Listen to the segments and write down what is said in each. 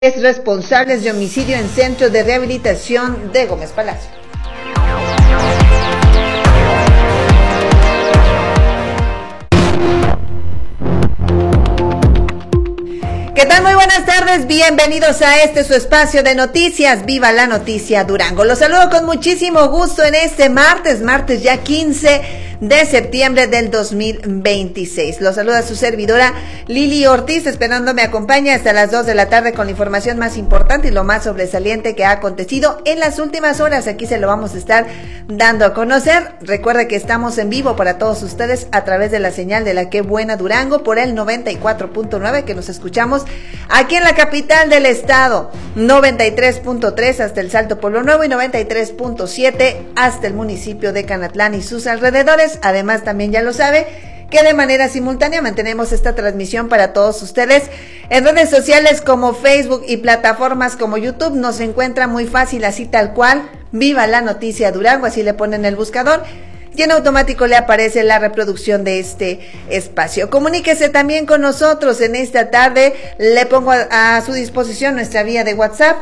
Responsables de homicidio en Centro de Rehabilitación de Gómez Palacio. ¿Qué tal? Muy buenas tardes, bienvenidos a su espacio de noticias, Viva la Noticia Durango. Los saludo con muchísimo gusto en este martes ya 15 de septiembre del 2026. Los saluda su servidora Lili Ortiz, esperando me acompañe hasta las 2 de la tarde con la información más importante y lo más sobresaliente que ha acontecido en las últimas horas. Aquí se lo vamos a estar dando a conocer. Recuerde que estamos en vivo para todos ustedes a través de la señal de la Qué Buena Durango por el 94.9, que nos escuchamos aquí en la capital del estado, 93.3 hasta el Salto Pueblo Nuevo y 93.7 hasta el municipio de Canatlán y sus alrededores. Además, también ya lo sabe que de manera simultánea mantenemos esta transmisión para todos ustedes en redes sociales como Facebook y plataformas como YouTube. Nos encuentra muy fácil, así tal cual, Viva la Noticia Durango, así le ponen el buscador y en automático le aparece la reproducción de este espacio. Comuníquese también con nosotros en esta tarde. Le pongo a su disposición nuestra vía de WhatsApp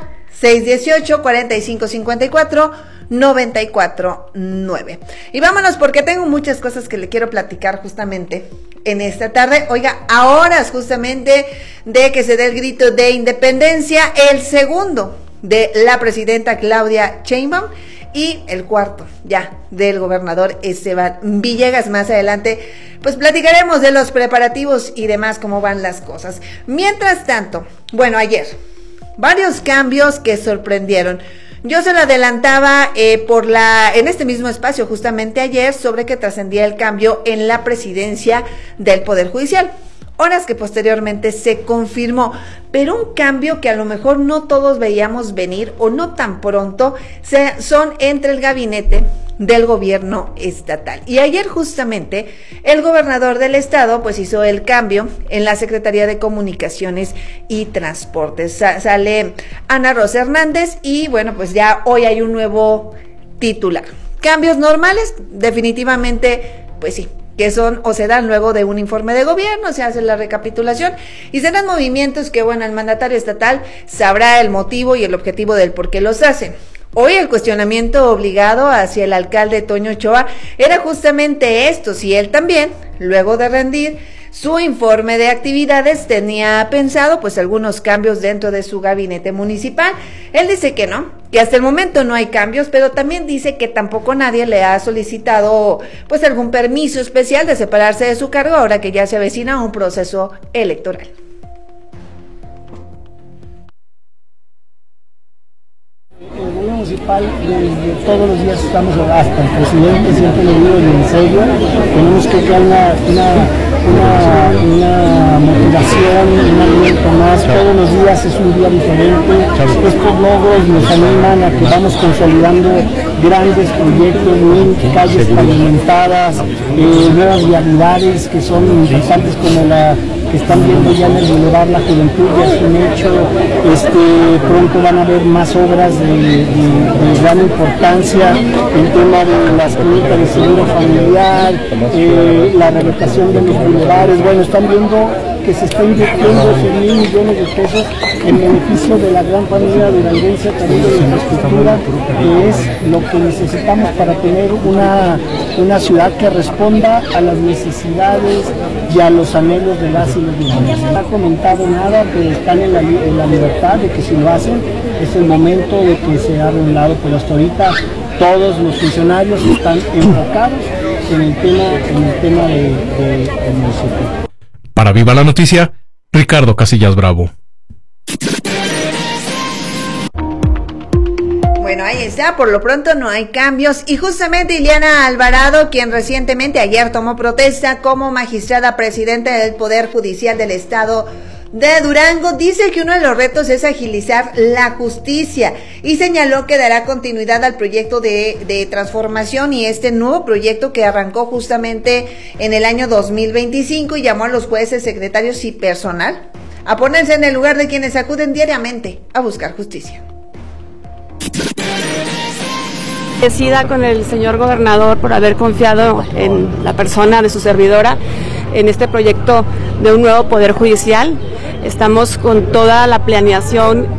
618-4554-949. Y vámonos porque tengo muchas cosas que le quiero platicar justamente en esta tarde. Oiga, a horas justamente de que se dé el grito de independencia, el segundo de la presidenta Claudia Sheinbaum y el cuarto ya del gobernador Esteban Villegas. Más adelante pues platicaremos de los preparativos y demás, cómo van las cosas. Mientras tanto, bueno, ayer varios cambios que sorprendieron. Yo se lo adelantaba en este mismo espacio justamente ayer sobre que trascendía el cambio en la presidencia del Poder Judicial. Horas que posteriormente se confirmó, pero un cambio que a lo mejor no todos veíamos venir o no tan pronto, son entre el gabinete del gobierno estatal. Y ayer justamente el gobernador del estado pues hizo el cambio en la Secretaría de Comunicaciones y Transportes. Sale Ana Rosa Hernández y bueno, pues ya hoy hay un nuevo titular. Cambios normales, definitivamente, pues sí, que son o se dan luego de un informe de gobierno, se hace la recapitulación y serán movimientos que, bueno, el mandatario estatal sabrá el motivo y el objetivo del por qué los hacen. Hoy el cuestionamiento obligado hacia el alcalde Toño Ochoa era justamente esto, si él también, luego de rendir su informe de actividades, tenía pensado pues algunos cambios dentro de su gabinete municipal. Él dice que no, que hasta el momento no hay cambios, pero también dice que tampoco nadie le ha solicitado pues algún permiso especial de separarse de su cargo ahora que ya se avecina un proceso electoral. El gobierno municipal, todos los días estamos, hasta el presidente siempre lo digo y en serio, tenemos que crear una motivación, un aliento más. Todos los días es un día diferente. Estos logros nos animan a que vamos consolidando grandes proyectos, calles pavimentadas, nuevas vialidades que son importantes, como la que están viendo ya en el Boulevard La Juventud, ya es un hecho. Pronto van a haber más obras de gran importancia, el tema de las clínicas de seguro familiar, la rehabilitación de los boulevares. Bueno, están viendo que se está invirtiendo 100,000 millones de pesos en beneficio de la gran familia duranguense, también de la infraestructura, que es lo que necesitamos para tener una ciudad que responda a las necesidades y a los anhelos de las y los duranguenses. No ha comentado nada, pero están en la libertad de que si lo hacen, es el momento de que se abra un lado, pero hasta ahorita todos los funcionarios están enfocados en el tema del municipio. Para Viva la Noticia, Ricardo Casillas Bravo. Bueno, ahí está, por lo pronto no hay cambios y justamente Ileana Alvarado, quien recientemente ayer tomó protesta como magistrada presidenta del Poder Judicial del Estado de Durango, dice que uno de los retos es agilizar la justicia y señaló que dará continuidad al proyecto de transformación y este nuevo proyecto que arrancó justamente en el año 2025 y llamó a los jueces, secretarios y personal a ponerse en el lugar de quienes acuden diariamente a buscar justicia. Agradecida con el señor gobernador por haber confiado en la persona de su servidora en este proyecto de un nuevo poder judicial. Estamos con toda la planeación